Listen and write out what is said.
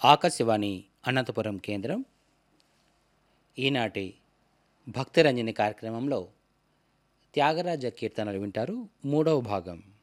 ఆకాశవాణి అనంతపురం కేంద్రం ఈనాటి భక్తిరంజని కార్యక్రమంలో త్యాగరాజ కీర్తనలు వింటారు. మూడవ భాగం.